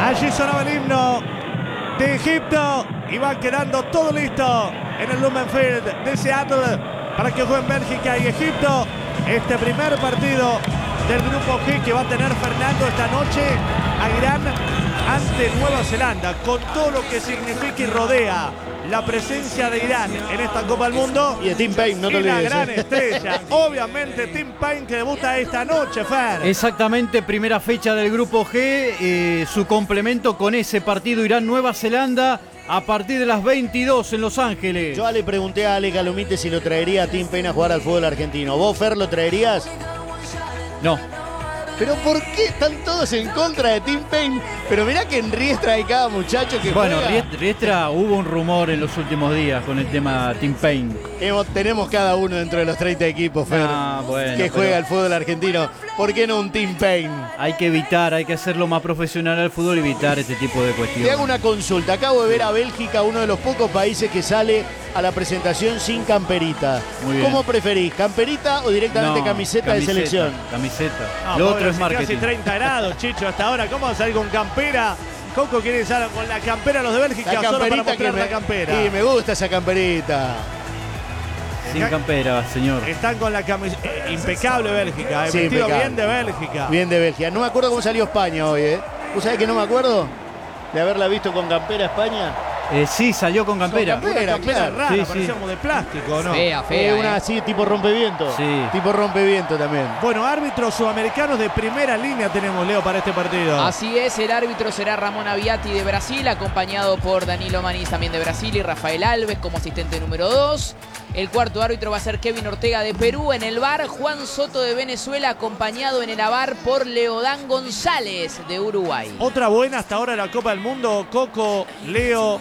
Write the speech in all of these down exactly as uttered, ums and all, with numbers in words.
Allí sonaba el himno de Egipto y va quedando todo listo en el Lumen Field de Seattle para que jueguen Bélgica y Egipto. Este primer partido del grupo G que va a tener Fernando esta noche a Irán ante Nueva Zelanda, con todo lo que significa y rodea la presencia de Irán en esta Copa del Mundo. Y de Tim Payne, no te y olvides. la gran estrella, obviamente, Tim Payne, que debuta esta noche, Fer. Exactamente, primera fecha del grupo G, eh, su complemento con ese partido Irán-Nueva Zelanda a partir de las veintidós en Los Ángeles. Yo le pregunté a Ale Calumite si lo traería a Tim Payne a jugar al fútbol argentino. ¿Vos, Fer, lo traerías? No. ¿Pero por qué están todos en contra de Tim Payne? Pero mirá que en Riestra hay cada muchacho que Bueno, juega. Riestra, hubo un rumor en los últimos días con el tema Tim Payne. Hemos, tenemos cada uno dentro de los treinta equipos, Fer, Ah, bueno, que juega pero al fútbol argentino. ¿Por qué no un Tim Payne? hay que evitar, hay que hacerlo más profesional al fútbol y evitar este tipo de Te hago cuestiones. una consulta. Acabo de ver a Bélgica, uno de los pocos países que sale a la presentación sin camperita. Muy bien. ¿Cómo preferís? ¿Camperita o directamente No, camiseta, de selección? Camiseta. No, Lo pobre, otro es hace marketing. Casi treinta grados, Chicho, hasta ahora. ¿Cómo va a salir con campera? Coco quiere salir con la campera los de Bélgica La solo para camperita mostrar que me, la campera. Sí, me gusta esa camperita. Sin campera, señor. Están con la camiseta. Eh, impecable Bélgica, eh, Sí, vestido impecable. bien de Bélgica. Bien de Bélgica. No me acuerdo cómo salió España hoy, ¿eh? ¿Vos sabés que no me acuerdo de haberla visto con campera España? Eh, sí, salió con campera. Con campera. Una campera claro. rara, Sí, sí. parecía como de plástico, ¿no? Fea, fea. Eh, una eh. así, tipo rompeviento. Sí. Tipo rompeviento también. Bueno, árbitros sudamericanos de primera línea tenemos, Leo, para este partido. Así es, el árbitro será Ramón Aviati de Brasil, acompañado por Danilo Maniz también de Brasil y Rafael Alves como asistente número dos. El cuarto árbitro va a ser Kevin Ortega de Perú. En el V A R, Juan Soto de Venezuela, acompañado en el A V A R por Leodán González de Uruguay. Otra buena hasta ahora la Copa del Mundo. Coco, Leo,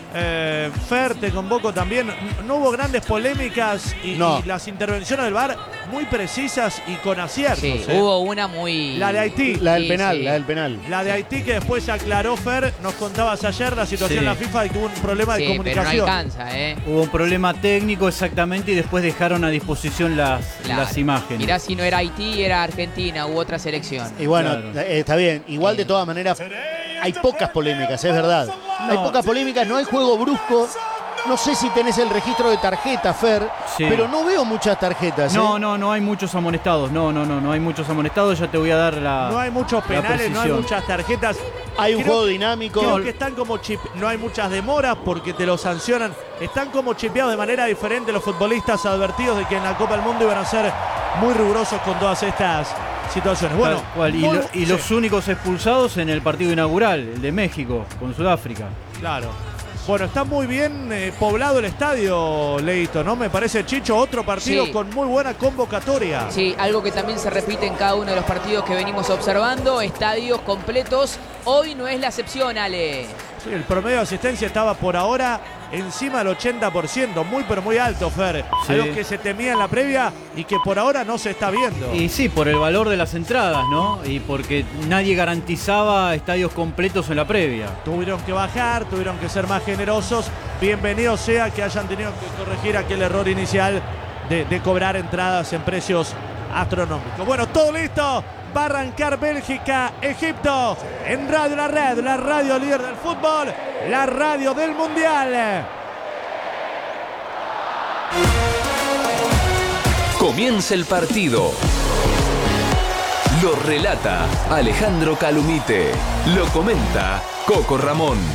eh, Fer, te convoco también. No hubo grandes polémicas y, No. y las intervenciones del V A R muy precisas y con aciertos. Sí, eh. hubo una muy... La de Haití. La del Sí, penal, sí. la del penal. La de Haití que después se aclaró, Fer. Nos contabas ayer la situación Sí. en la FIFA y tuvo un problema de Sí, pero no comunicación. alcanza, ¿eh? Hubo un problema técnico exactamente y después dejaron a disposición las, Claro. las imágenes. Mirá si no era Haití, era Argentina u otra selección. Y bueno, Claro. eh, está bien. Igual de todas maneras, hay pocas polémicas, es verdad. Hay No. pocas polémicas, no hay juego brusco. No sé si tenés el registro de tarjeta, Fer, Sí. pero no veo muchas tarjetas. No, ¿eh? no, no hay muchos amonestados. No, no, no, no hay muchos amonestados. Ya te voy a dar la. No hay muchos la penales, no hay precisión. muchas tarjetas. Hay un Creo- juego dinámico. Creo que están como chip. No hay muchas demoras porque te lo sancionan. Están como chipeados de manera diferente los futbolistas, advertidos de que en la Copa del Mundo iban a ser muy rigurosos con todas estas situaciones. Bueno, Tal cual. Y, muy- lo- y sí, los únicos expulsados en el partido inaugural, el de México con Sudáfrica. claro. Bueno, está muy bien eh, poblado el estadio, Leito, ¿no? Me parece, Chicho, otro partido Sí. con muy buena convocatoria. Sí, algo que también se repite en cada uno de los partidos que venimos observando, estadios completos. Hoy no es la excepción, Ale. Sí, el promedio de asistencia estaba por ahora encima del ochenta por ciento, muy pero muy alto, Fer. Sí. Algo que se temía en la previa y que por ahora no se está viendo. Y sí, por el valor de las entradas, ¿no? Y porque nadie garantizaba estadios completos en la previa. Tuvieron que bajar, tuvieron que ser más generosos. Bienvenido sea que hayan tenido que corregir aquel error inicial de, de cobrar entradas en precios astronómicos. Bueno, todo listo. Va a arrancar Bélgica, Egipto, en Radio La Red, la radio líder del fútbol, la radio del Mundial. Comienza el partido. Lo relata Alejandro Calumite. Lo comenta Coco Ramón.